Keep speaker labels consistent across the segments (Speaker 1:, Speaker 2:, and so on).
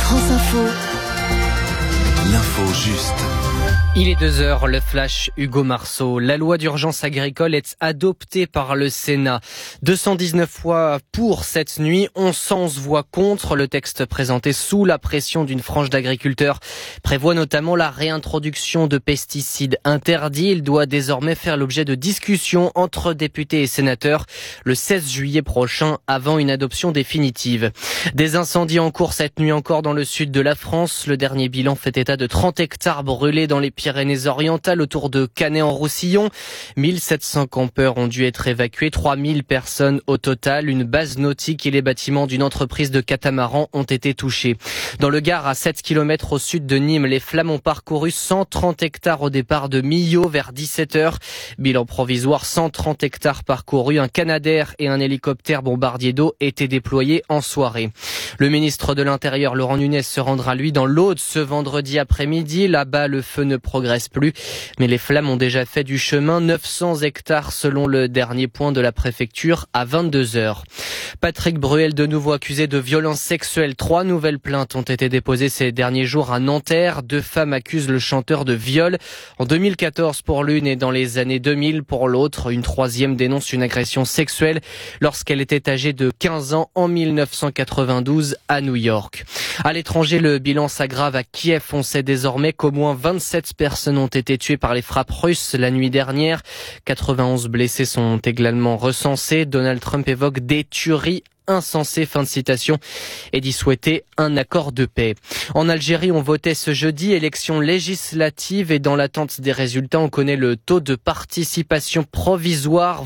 Speaker 1: France Info.
Speaker 2: L'info juste.
Speaker 3: Il est 2h, le flash Hugo Marceau. La loi d'urgence agricole est adoptée par le Sénat. 219 voix pour cette nuit, 11 voix contre. Le texte présenté sous la pression d'une frange d'agriculteurs prévoit notamment la réintroduction de pesticides interdits. Il doit désormais faire l'objet de discussions entre députés et sénateurs le 16 juillet prochain avant une adoption définitive. Des incendies en cours cette nuit encore dans le sud de la France. Le dernier bilan fait état de 30 hectares brûlés dans les Pyrénées-Orientales autour de Canet-en-Roussillon. 1700 campeurs ont dû être évacués, 3000 personnes au total. Une base nautique et les bâtiments d'une entreprise de catamarans ont été touchés. Dans le Gard, à 7 km au sud de Nîmes, les flammes ont parcouru 130 hectares au départ de Millau vers 17h. Bilan provisoire, 130 hectares parcourus. Un Canadair et un hélicoptère bombardier d'eau étaient déployés en soirée. Le ministre de l'Intérieur, Laurent Nunez, se rendra lui dans l'Aude ce vendredi après-midi. Là-bas, le feu ne progresse plus, mais les flammes ont déjà fait du chemin. 900 hectares selon le dernier point de la préfecture à 22h. Patrick Bruel, de nouveau accusé de violences sexuelles. 3 nouvelles plaintes ont été déposées ces derniers jours à Nanterre. 2 femmes accusent le chanteur de viol en 2014 pour l'une et dans les années 2000 pour l'autre. Une troisième dénonce une agression sexuelle lorsqu'elle était âgée de 15 ans en 1992 à New York. À l'étranger, le bilan s'aggrave à Kiev. On sait désormais qu'au moins 27 personnes ont été tuées par les frappes russes la nuit dernière. 91 blessés sont également recensés. Donald Trump évoque des tueries insensé, fin de citation, et d'y souhaiter un accord de paix. En Algérie, on votait ce jeudi, élection législative, et dans l'attente des résultats, on connaît le taux de participation provisoire,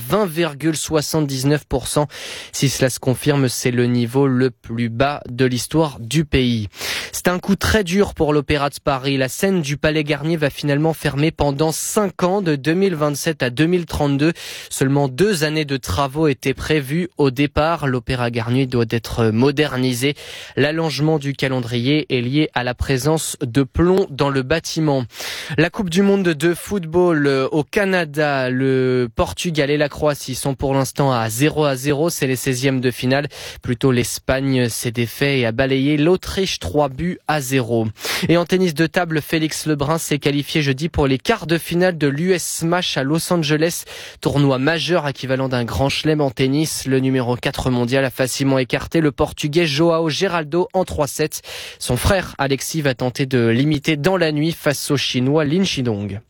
Speaker 3: 20,79%. Si cela se confirme, c'est le niveau le plus bas de l'histoire du pays. C'est un coup très dur pour l'Opéra de Paris. La scène du Palais Garnier va finalement fermer pendant 5 ans, de 2027 à 2032. Seulement 2 années de travaux étaient prévues au départ. L'Opéra Garnier doit être modernisé. L'allongement du calendrier est lié à la présence de plomb dans le bâtiment. La Coupe du Monde de football au Canada, le Portugal et la Croatie sont pour l'instant à 0-0. C'est les 16e de finale. Plutôt l'Espagne s'est défait et a balayé l'Autriche 3-0. Et en tennis de table, Félix Lebrun s'est qualifié jeudi pour les quarts de finale de l'US Smash à Los Angeles. Tournoi majeur équivalent d'un grand chelem en tennis. Le numéro 4 mondial a facilement écarté le Portugais Joao Geraldo en 3-7. Son frère Alexis va tenter de l'imiter dans la nuit face au Chinois Lin Shidong.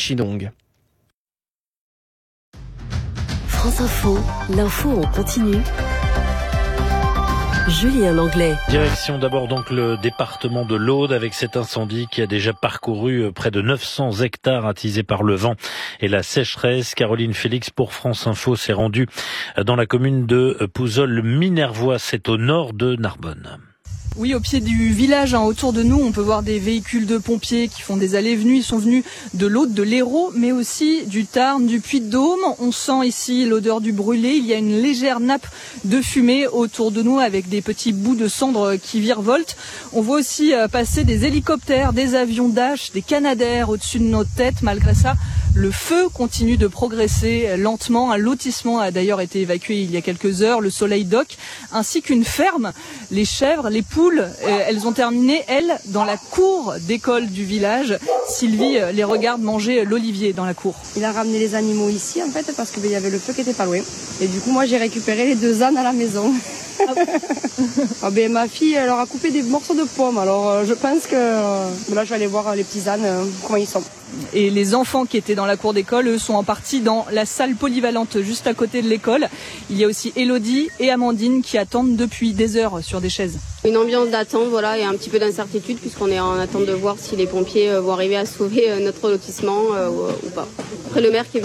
Speaker 1: France Info, l'info en continu. Julien Langlais.
Speaker 4: Direction d'abord donc le département de l'Aude avec cet incendie qui a déjà parcouru près de 900 hectares attisés par le vent et la sécheresse. Caroline Félix pour France Info s'est rendue dans la commune de Pouzols-Minervois, c'est au nord de Narbonne.
Speaker 5: Oui, au pied du village, autour de nous, on peut voir des véhicules de pompiers qui font des allées et venues. Ils sont venus de l'Aude, de l'Hérault, mais aussi du Tarn, du Puy-de-Dôme. On sent ici l'odeur du brûlé. Il y a une légère nappe de fumée autour de nous avec des petits bouts de cendres qui virevoltent. On voit aussi passer des hélicoptères, des avions Dash, des Canadair au-dessus de nos têtes. Malgré ça, le feu continue de progresser lentement. Un lotissement a d'ailleurs été évacué il y a quelques heures, le Soleil Dock, ainsi qu'une ferme. Les chèvres, les poules, elles ont terminé, elles, dans la cour d'école du village. Sylvie les regarde manger l'olivier dans la cour.
Speaker 6: Il a ramené les animaux ici, en fait, parce qu'il y avait le feu qui était pas loin. Et du coup, moi, j'ai récupéré les 2 ânes à la maison. Ma fille, elle leur a coupé des morceaux de pommes. Alors, je pense que là, je vais aller voir les petits ânes, comment ils sont.
Speaker 5: Et les enfants qui étaient dans la cour d'école, eux, sont en partie dans la salle polyvalente juste à côté de l'école. Il y a aussi Élodie et Amandine qui attendent depuis des heures sur des chaises.
Speaker 7: Une ambiance d'attente, voilà, et un petit peu d'incertitude puisqu'on est en attente de voir si les pompiers vont arriver à sauver notre lotissement ou pas. Après, le maire qui est